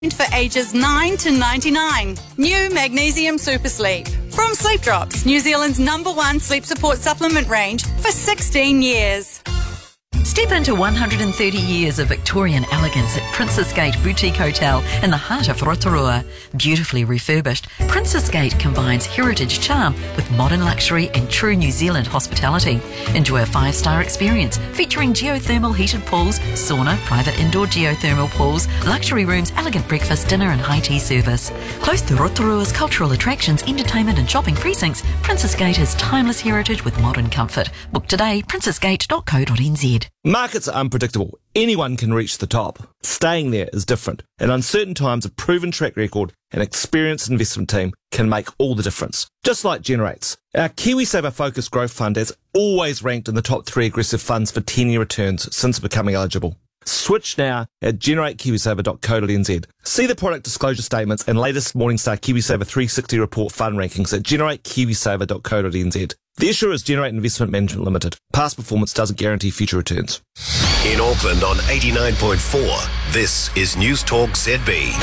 For ages 9 to 99. New Magnesium Super Sleep. From Sleep Drops, New Zealand's #1 sleep support supplement range for 16 years. Step into 130 years of Victorian elegance at Princess Gate Boutique Hotel in the heart of Rotorua. Beautifully refurbished, Princess Gate combines heritage charm with modern luxury and true New Zealand hospitality. Enjoy a 5-star experience featuring geothermal heated pools, sauna, private indoor geothermal pools, luxury rooms, elegant breakfast, dinner and high tea service. Close to Rotorua's cultural attractions, entertainment and shopping precincts, Princess Gate has timeless heritage with modern comfort. Book today, princessgate.co.nz. Markets are unpredictable. Anyone can reach the top. Staying there is different. In uncertain times, a proven track record and experienced investment team can make all the difference. Just like Generates. Our KiwiSaver Focused Growth Fund has always ranked in the top 3 aggressive funds for 10-year returns since becoming eligible. Switch now at generatekiwisaver.co.nz. See the product disclosure statements and latest Morningstar KiwiSaver 360 report fund rankings at generatekiwisaver.co.nz. The issuer is Generate Investment Management Limited. Past performance doesn't guarantee future returns. In Auckland on 89.4, this is News Talk ZB.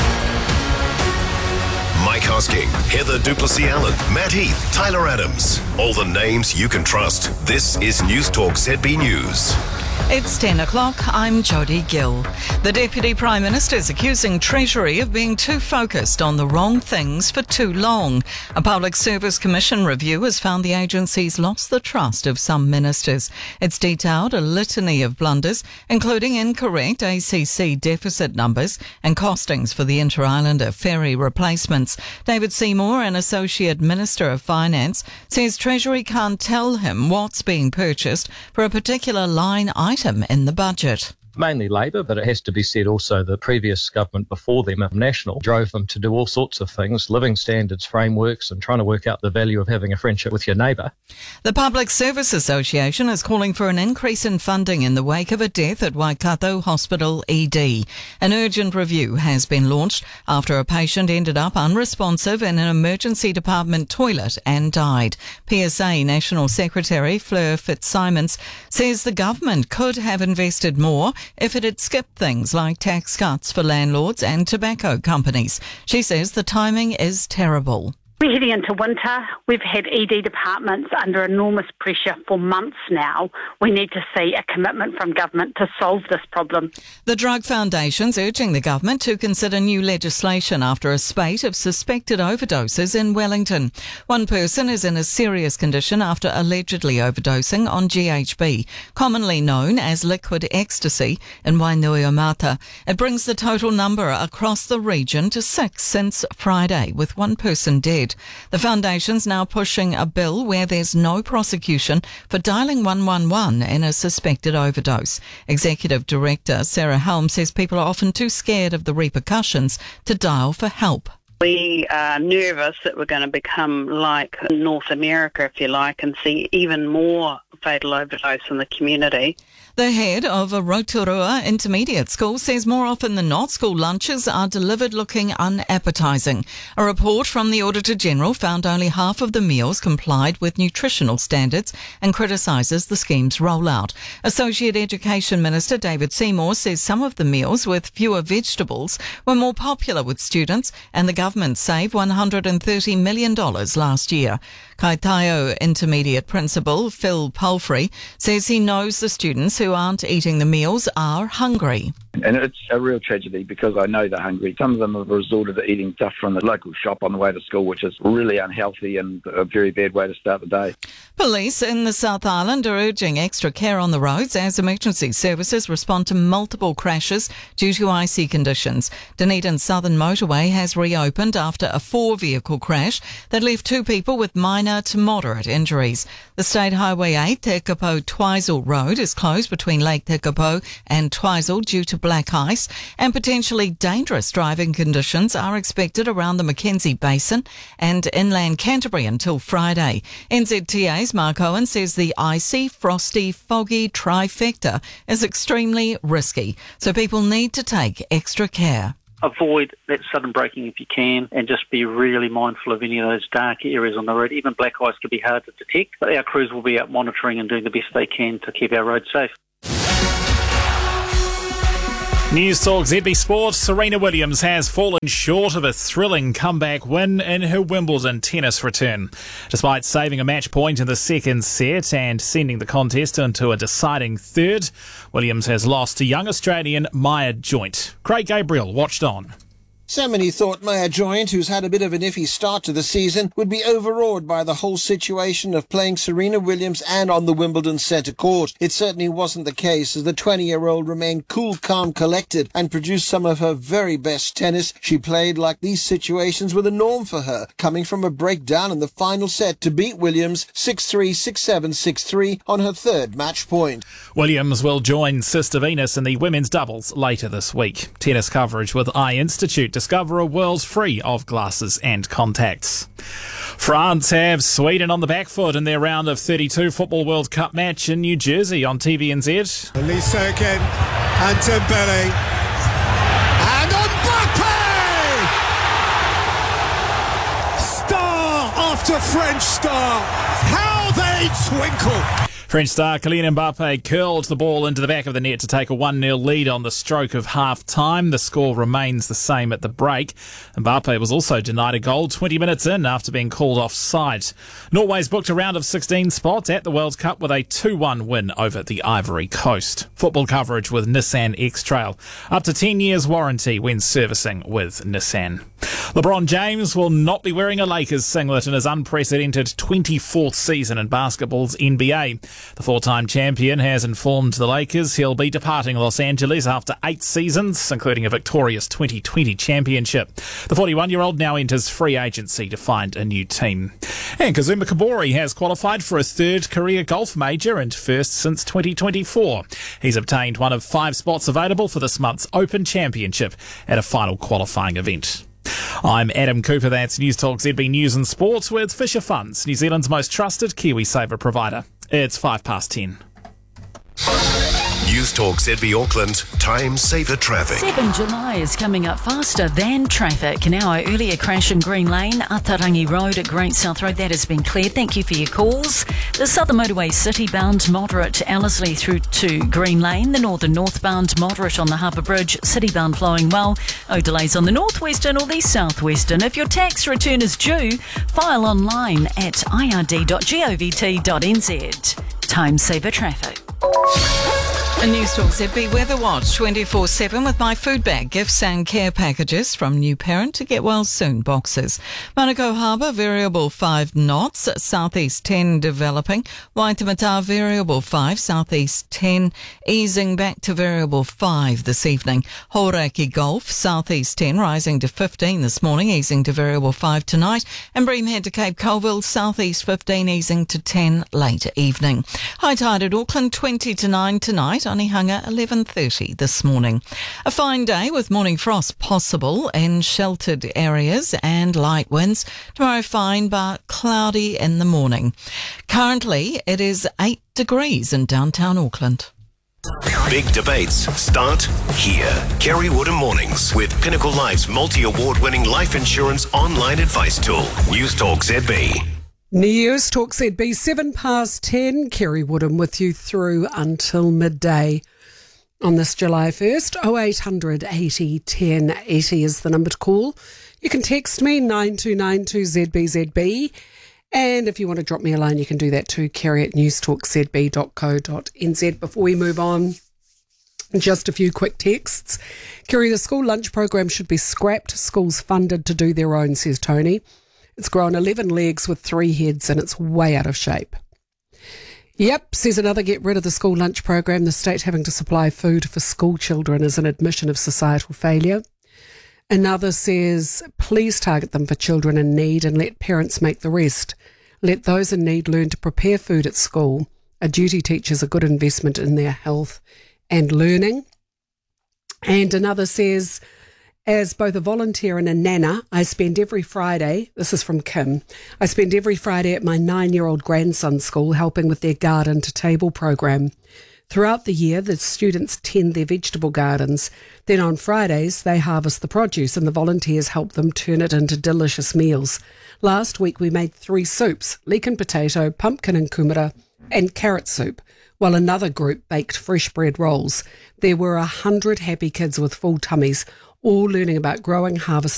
Mike Hosking, Heather Duplessis-Allen, Matt Heath, Tyler Adams. All the names you can trust. This is News Talk ZB News. It's 10 o'clock. I'm Jodie Gill. The Deputy Prime Minister is accusing Treasury of being too focused on the wrong things for too long. A Public Service Commission review has found the agency's lost the trust of some ministers. It's detailed a litany of blunders, including incorrect ACC deficit numbers and costings for the Inter-Islander ferry replacements. David Seymour, an Associate Minister of Finance, says Treasury can't tell him what's being purchased for a particular line item in the budget. Mainly Labor, but it has to be said also the previous government before them, National, drove them to do all sorts of things, living standards, frameworks, and trying to work out the value of having a friendship with your neighbour. The Public Service Association is calling for an increase in funding in the wake of a death at Waikato Hospital ED. An urgent review has been launched after a patient ended up unresponsive in an emergency department toilet and died. PSA National Secretary Fleur Fitzsimons says the government could have invested more if it had skipped things like tax cuts for landlords and tobacco companies. She says the timing is terrible. We're heading into winter. We've had ED departments under enormous pressure for months now. We need to see a commitment from government to solve this problem. The Drug Foundation's urging the government to consider new legislation after a spate of suspected overdoses in Wellington. One person is in a serious condition after allegedly overdosing on GHB, commonly known as liquid ecstasy, in Wainuiomata. It brings the total number across the region to 6 since Friday, with one person dead. The foundation's now pushing a bill where there's no prosecution for dialing 111 in a suspected overdose. Executive Director Sarah Helm says people are often too scared of the repercussions to dial for help. We are nervous that we're going to become like North America, if you like, and see even more fatal overdose in the community. The head of a Rotorua intermediate school says more often than not, school lunches are delivered looking unappetising. A report from the Auditor General found only half of the meals complied with nutritional standards and criticises the scheme's rollout. Associate Education Minister David Seymour says some of the meals with fewer vegetables were more popular with students, and the government saved $130 million last year. Kaitaio Intermediate Principal Phil Palfrey says he knows the students who aren't eating the meals are hungry. And it's a real tragedy because I know they're hungry. Some of them have resorted to eating stuff from the local shop on the way to school, which is really unhealthy and a very bad way to start the day. Police in the South Island are urging extra care on the roads as emergency services respond to multiple crashes due to icy conditions. Dunedin Southern Motorway has reopened after a 4-vehicle crash that left 2 people with minor to moderate injuries. The State Highway 8 Te Kapo Twizel Road is closed between Lake Te Kapo and Twizel due to black ice, and potentially dangerous driving conditions are expected around the Mackenzie Basin and inland Canterbury until Friday. NZTA's Mark Owen says the icy, frosty, foggy trifecta is extremely risky, so people need to take extra care. Avoid that sudden braking if you can, and just be really mindful of any of those dark areas on the road. Even black ice can be hard to detect, but our crews will be out monitoring and doing the best they can to keep our roads safe. News Talk ZB Sport. Serena Williams has fallen short of a thrilling comeback win in her Wimbledon tennis return. Despite saving a match point in the second set and sending the contest into a deciding third, Williams has lost to young Australian Maya Joint. Craig Gabriel watched on. So many thought Maya Joint, who's had a bit of an iffy start to the season, would be overawed by the whole situation of playing Serena Williams and on the Wimbledon centre court. It certainly wasn't the case, as the 20-year-old remained cool, calm, collected and produced some of her very best tennis. She played like these situations were the norm for her, coming from a breakdown in the final set to beat Williams 6-3, 6-7, 6-3 on her third match point. Williams will join Sister Venus in the women's doubles later this week. Tennis coverage with Eye Institute. Discover a world free of glasses and contacts. France have Sweden on the back foot in their round of 32 Football World Cup match in New Jersey on TVNZ. Lee Serkin and Dembele and Mbappe! Star after French star, how they twinkle! French star Kylian Mbappe curled the ball into the back of the net to take a 1-0 lead on the stroke of half-time. The score remains the same at the break. Mbappe was also denied a goal 20 minutes in after being called offside. Norway's booked a round of 16 spots at the World Cup with a 2-1 win over the Ivory Coast. Football coverage with Nissan X-Trail. Up to 10 years warranty when servicing with Nissan. LeBron James will not be wearing a Lakers singlet in his unprecedented 24th season in basketball's NBA. The four-time champion has informed the Lakers he'll be departing Los Angeles after 8 seasons, including a victorious 2020 championship. The 41-year-old now enters free agency to find a new team. And Kazuma Kobori has qualified for a third career golf major and first since 2024. He's obtained one of 5 spots available for this month's Open Championship at a final qualifying event. I'm Adam Cooper. That's News Talk ZB News and Sports with Fisher Funds, New Zealand's most trusted KiwiSaver provider. It's 10:05. News Talk ZB Auckland, time saver traffic. 7 July is coming up faster than traffic. Now, our earlier crash in Green Lane, Atarangi Road at Great South Road, that has been cleared. Thank you for your calls. The Southern Motorway City-bound moderate Ellerslie through to Green Lane. The Northern northbound moderate on the Harbour Bridge, City-bound flowing well. No delays on the northwestern or the southwestern. If your tax return is due, file online at ird.govt.nz. Time saver traffic. A News Talk ZB Weather Watch 24/7 with My Food Bag, gifts and care packages from New Parent to Get Well Soon boxes. Manukau Harbour, variable 5 knots, southeast 10 developing. Waitemata, variable 5, southeast 10, easing back to variable 5 this evening. Hauraki Gulf, southeast 10, rising to 15 this morning, easing to variable 5 tonight. And Breamhead to Cape Colville, southeast 15, easing to 10 later evening. High tide at Auckland, 20 to 9 tonight. Onehunga 11:30 this morning. A fine day with morning frost possible in sheltered areas and light winds. Tomorrow fine but cloudy in the morning. Currently it is 8 degrees in downtown Auckland. Big debates start here. Kerry Woodham Mornings with Pinnacle Life's multi-award-winning life insurance online advice tool. News Talk ZB. News Talk ZB, 10:07. Kerry Woodham with you through until midday on this July 1st. 0800 80 10 80 is the number to call. You can text me 9292ZBZB. And if you want to drop me a line, you can do that too, kerry@newstalkzb.co.nz. Before we move on, just a few quick texts. Kerry, the school lunch program should be scrapped. Schools funded to do their own, says Tony. It's grown 11 legs with 3 heads and it's way out of shape. Yep, says another, get rid of the school lunch program. The state having to supply food for school children is an admission of societal failure. Another says, please target them for children in need and let parents make the rest. Let those in need learn to prepare food at school. A duty teacher's a good investment in their health and learning. And another says, as both a volunteer and a nana, I spend every Friday, this is from Kim, I spend every Friday at my 9-year-old grandson's school helping with their garden to table program. Throughout the year, the students tend their vegetable gardens. Then on Fridays, they harvest the produce and the volunteers help them turn it into delicious meals. Last week, we made 3 soups, leek and potato, pumpkin and kumara, and carrot soup, while another group baked fresh bread rolls. There were 100 happy kids with full tummies, all learning about growing, harvesting